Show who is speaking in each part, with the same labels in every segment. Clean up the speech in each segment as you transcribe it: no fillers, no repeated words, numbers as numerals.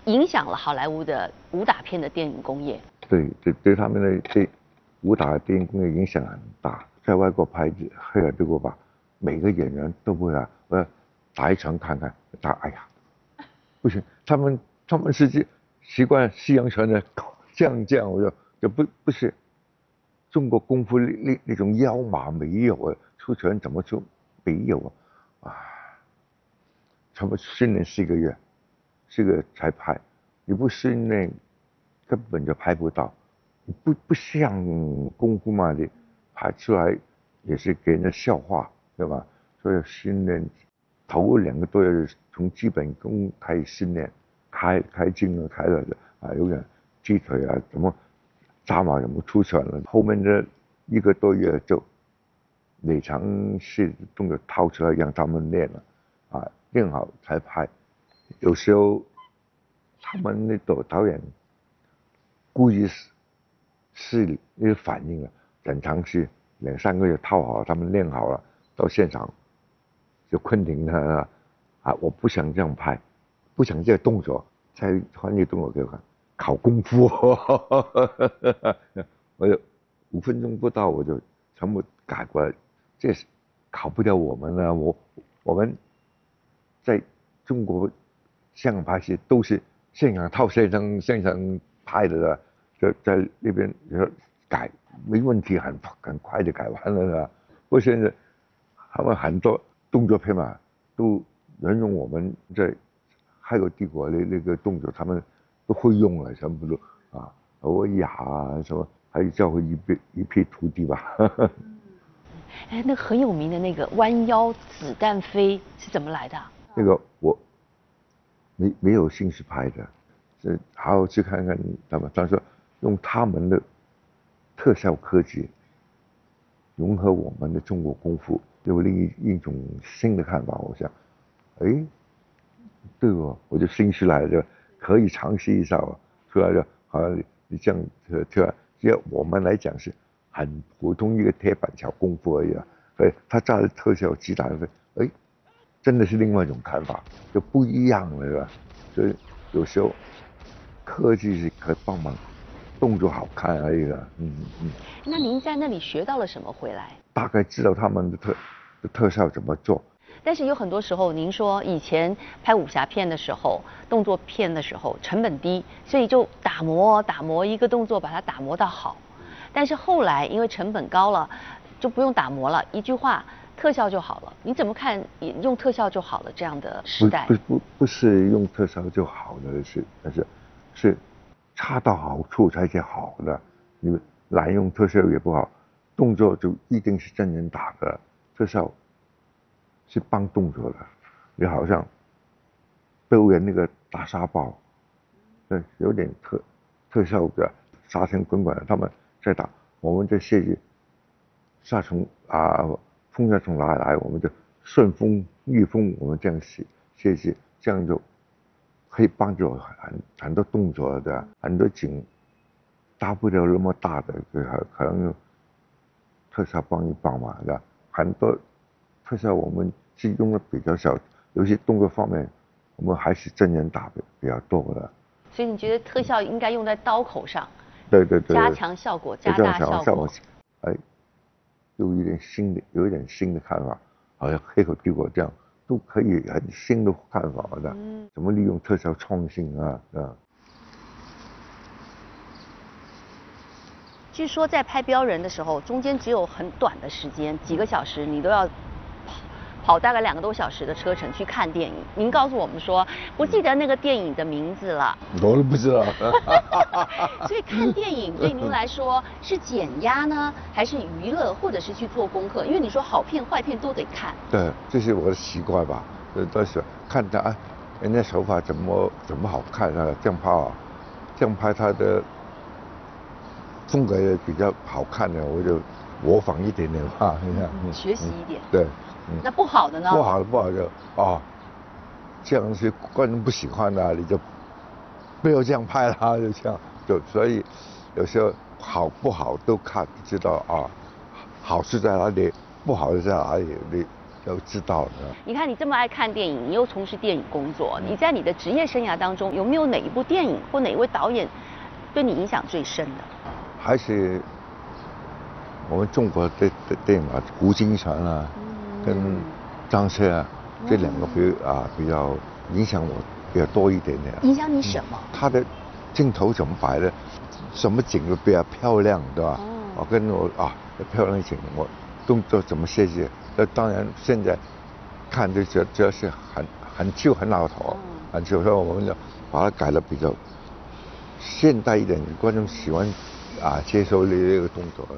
Speaker 1: 影响了好莱坞的武打片的电影工业。
Speaker 2: 对他们的对武打电影工业影响很大。在外国拍黑尔帝国吧，每个演员都不会啊，我打一场看看，哎呀，不行，他们是习惯西洋拳的这样，我就不是中国功夫那种腰马没有啊，出拳怎么出没有啊，他们训练4个月才拍，你不训练根本就拍不到，不像功夫嘛，你拍出来也是给人家笑话，对吧？所以训练头2个多月从基本功开始训练，开筋了，开了啊，有点踢腿啊，怎么扎马怎么出拳了，后面的1个多月就每场戏动作掏出来让他们练了，啊，练好才拍。有时候他们那个导演故意是那个反应了，整场戏2、3个月套好了，他们练好了，到现场就昆汀他啊，我不想这样拍，不想这个动作，再换一个动作给我看，考功夫，我就5分钟不到我就全部改过来，这是考不了我们了，我们在中国香港拍戏都是现场套现场拍的，在那边改没问题，很快就改完了的。不过现在他们很多动作片嘛，都沿用我们在海狗帝国的那个动作，他们都会用了，全部都啊，欧雅啊什么，还有教会一批徒弟吧。
Speaker 1: 哎，那个很有名的那个弯腰子弹飞是怎么来的？
Speaker 2: 那个我没有兴趣拍的，是好好去看看他说用他们的特效科技融合我们的中国功夫，有另一种新的看法。我想，哎，对哦，我就兴趣来了，可以尝试一下哦。出来就好像你这样这我们来讲是很普通一个铁板桥功夫而已啊。所以他加了特效鸡蛋飞，哎，真的是另外一种看法，就不一样了，是吧？所以有时候科技是可以帮忙动作好看而已了。
Speaker 1: 那您在那里学到了什么回来？
Speaker 2: 大概知道他们的特效怎么做。
Speaker 1: 但是有很多时候，您说以前拍武侠片的时候、动作片的时候成本低，所以就打磨一个动作，把它打磨到好。但是后来因为成本高了，就不用打磨了，一句话，特效就好了。你怎么看用特效就好了这样的时代？
Speaker 2: 不是用特效就好的事，但是恰到好处才是好的。你滥用特效也不好，动作就一定是真人打的，特效是帮动作的。你好像表演那个大沙包，有点特效的沙尘滚滚，他们在打，我们在设计沙虫啊，风沙从哪来，我们就顺风逆风，我们这样设计，这样就可以帮助很多动作的，很多景大不了那么大的，可能用特效帮一帮嘛，对吧？很多特效我们是用的比较少，有些动作方面我们还是真人打的比较多的。
Speaker 1: 所以你觉得特效应该用在刀口上？
Speaker 2: 对，
Speaker 1: 加强效果，加大效果。
Speaker 2: 哎，有一点新的看法，好像黑口帝国这样都可以很新的看法的。怎么利用特效创新啊？
Speaker 1: 据说在拍标人的时候，中间只有很短的时间，几个小时，你都要跑大概2个多小时的车程去看电影。您告诉我们说，不记得那个电影的名字了。
Speaker 2: 我都不知道。
Speaker 1: 所以看电影对您来说是减压呢，还是娱乐，或者是去做功课？因为你说好片坏片都得看。
Speaker 2: 对，这是我的习惯吧。都是看他人家手法怎么好看啊，这样拍他的风格也比较好看的，我就模仿一点点吧，
Speaker 1: 学习一点。
Speaker 2: 对。
Speaker 1: 那不好的呢？
Speaker 2: 不好就这样是观众不喜欢的，你就不要这样拍了，就这样所以有时候好不好都看知道啊，好是在哪里，不好是在哪里，你都知道的。
Speaker 1: 你看你这么爱看电影，你又从事电影工作，你在你的职业生涯当中有没有哪一部电影或哪一位导演对你影响最深的？
Speaker 2: 还是我们中国的电影啊，胡金铨啊，跟张彻啊，这两个比较影响我比较多一点点。
Speaker 1: 影响你什么？
Speaker 2: 他的镜头怎么摆的，什么景都比较漂亮，对吧？跟我漂亮的景，我动作怎么设计？那当然现在看就觉得是很旧很老头，很旧，所以我们就把它改得比较现代一点，观众喜欢接受这个动作。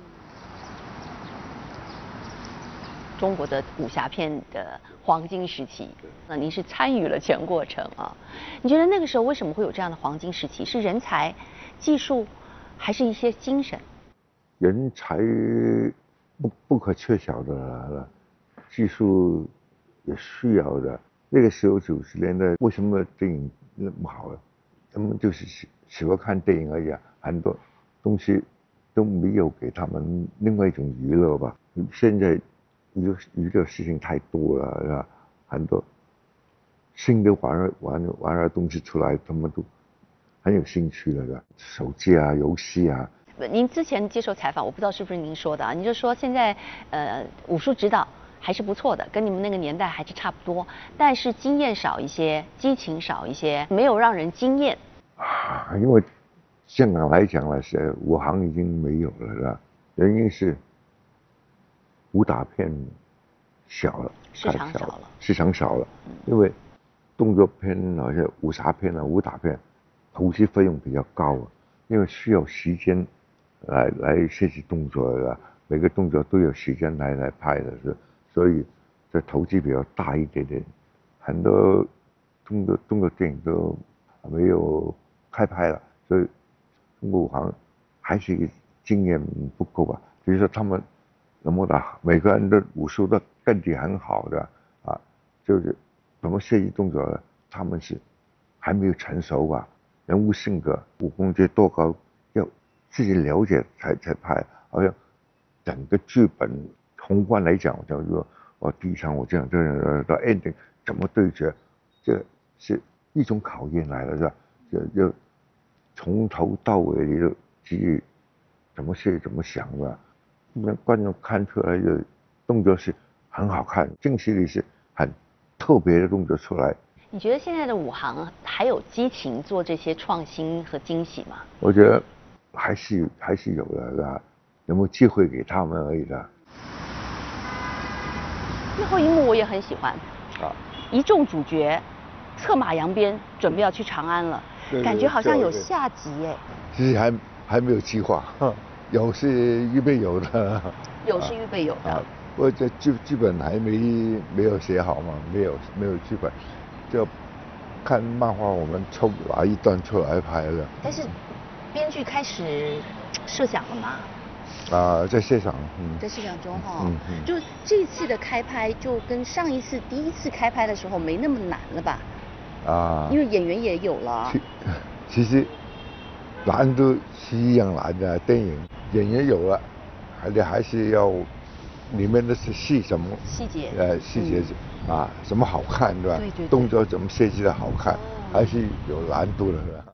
Speaker 1: 中国的武侠片的黄金时期，那您是参与了全过程啊？你觉得那个时候为什么会有这样的黄金时期？是人才、技术，还是一些精神？
Speaker 2: 人才不可缺少的了，技术也需要的。那个时候90年代，为什么电影那么好？他们就是喜欢看电影而已，很多东西都没有给他们另外一种娱乐吧。现在娱乐事情太多了，是吧？很多新的玩的东西出来，他们都很有兴趣了，是吧？手机啊，游戏啊。
Speaker 1: 您之前接受采访，我不知道是不是您说的啊？你就说现在武术指导还是不错的，跟你们那个年代还是差不多，但是经验少一些，激情少一些，没有让人惊艳。
Speaker 2: 因为香港来讲呢，是武行已经没有了，是吧？原因是武打片小了，
Speaker 1: 市场少了，
Speaker 2: 市场少了，因为动作片好像武侠片啊、武打片，投资费用比较高啊，因为需要时间来设计动作的，每个动作都有时间来拍的，所以这投资比较大一点点，很多动作电影都没有开拍了，所以中国武行还是经验不够吧。比如说他们那么大，每个人的武术都根底很好的就是怎么设计动作呢？他们是还没有成熟吧，人物性格、武功这多高，要自己了解才拍。好像整个剧本宏观来讲，就是说第一场我这样到 ending 怎么对决，这是一种考验来了，是吧？就从头到尾你都自己怎么设怎么想的，让观众看出来的动作是很好看，惊喜里是很特别的动作出来。
Speaker 1: 你觉得现在的武行还有激情做这些创新和惊喜吗？
Speaker 2: 我觉得还是有的，是吧？有没有机会给他们而已的。
Speaker 1: 最后一幕我也很喜欢，一众主角策马扬鞭，准备要去长安了，感觉好像有下集哎。
Speaker 2: 其实还没有计划，有是预备有的。
Speaker 1: 有是预备有的。
Speaker 2: 我这剧本还没有写好嘛，没有剧本，就看漫画我们抽拿一段出来拍了。
Speaker 1: 但是编剧开始设想了吗？
Speaker 2: 在现场，
Speaker 1: 在现场中哈，就这次的开拍就跟上一次第一次开拍的时候没那么难了吧？因为演员也有了。
Speaker 2: 其实难度是一样难的，电影演员有了，还是要里面的是什么
Speaker 1: 细节？
Speaker 2: 细节什么好看，对吧？
Speaker 1: 对。
Speaker 2: 动作怎么设计的好看，还是有难度的，是吧？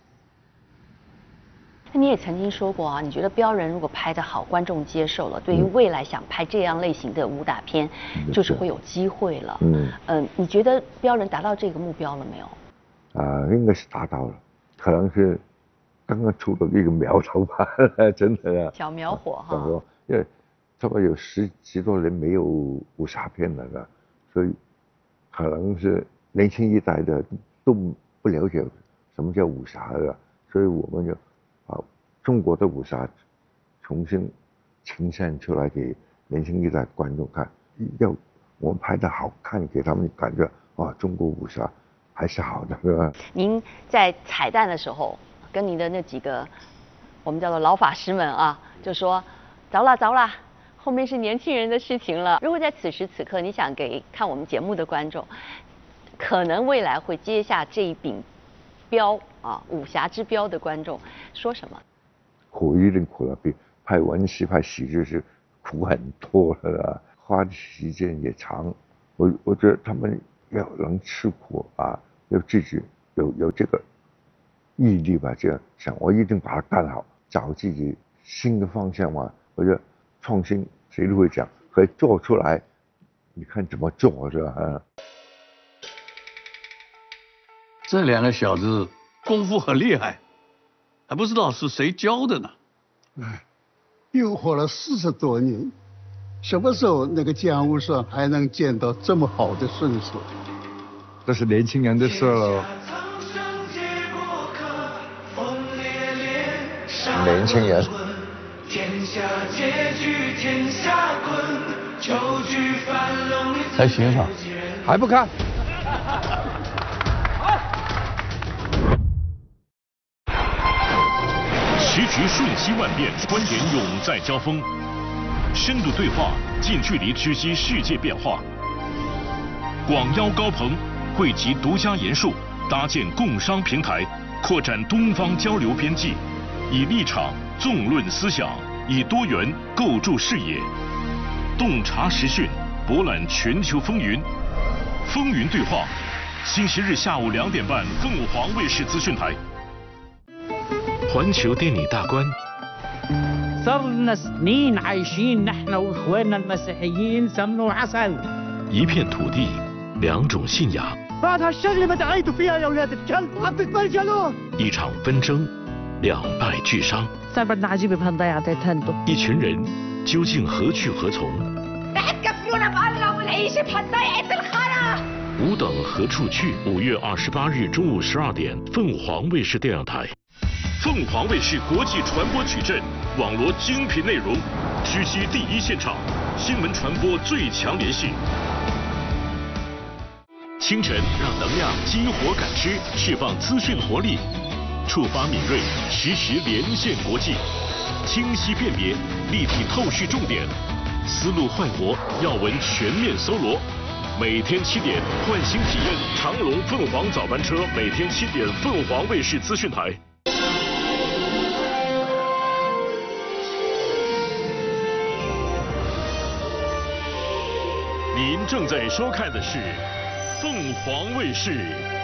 Speaker 1: 你也曾经说过啊，你觉得标人如果拍得好，观众接受了，对于未来想拍这样类型的武打片，就是会有机会了。你觉得标人达到这个目标了没有？
Speaker 2: 应该是达到了，可能是刚刚出了一个苗头吧，真的。
Speaker 1: 小苗火哈。
Speaker 2: 因为差不多有十多年没有武侠片了的，所以可能是年轻一代的都不了解什么叫武侠的，所以我们就中国的武侠重新呈现出来给年轻一代观众看，要我们拍的好看，给他们感觉中国武侠还是好的，是吧？
Speaker 1: 您在彩蛋的时候，跟您的那几个我们叫做老法师们就说着了，后面是年轻人的事情了。如果在此时此刻，你想给看我们节目的观众，可能未来会接下这一柄标武侠之标的观众，说什么？苦
Speaker 2: 一定苦了，比拍文戏、拍喜剧是苦很多了。 花的时间也长。我觉得他们要能吃苦啊，要自己有这个毅力吧，这样想我一定把它干好，找自己新的方向嘛。我觉得创新谁都会讲，可以做出来，你看怎么做是吧？
Speaker 3: 这两个小子功夫很厉害，还不知道是谁教的呢。
Speaker 4: 又活了40多年，什么时候那个江湖上还能见到这么好的顺手？
Speaker 5: 这是年轻人的事了。
Speaker 2: 年轻人。
Speaker 3: 还行啊，
Speaker 5: 还不看？
Speaker 6: 时局瞬息万变，观点永在交锋，深度对话，近距离直击世界变化。广邀高朋，汇集独家言述，搭建共商平台，扩展东方交流边际，以立场纵论思想，以多元构筑视野，洞察时讯，博览全球风云。风云对话，星期日下午2点半，凤凰卫视资讯台。环球电影大观。
Speaker 7: صرنا سنين عايشين نحن واخواننا المسيحيين سمن وعسل.
Speaker 6: 一片土地，2种信仰。
Speaker 7: بعد هالشغله ما تعيدوا فيها يا اولاد الكلب عم تتبلجلوا.
Speaker 6: 一场纷争，2败俱伤。
Speaker 7: صار بدنا عجيبه بهالضيعه تهندوا.
Speaker 6: 一群人究竟何去何从？
Speaker 8: رح تكفرونا بالله ونعيش بهالضيعه الخرا.
Speaker 6: 吾等何处去？5月28日中午12点，凤凰卫视电影台。凤凰卫视国际传播矩阵，网罗精品内容，直击第一现场，新闻传播最强联系。清晨让能量激活感知，释放资讯活力，触发敏锐，实时连线国际，清晰辨别，立体透视重点，思路焕活，要闻全面搜罗。每天7点，唤醒体验长龙凤凰早班车，每天7点，凤凰卫视资讯台。您正在收看的是凤凰卫视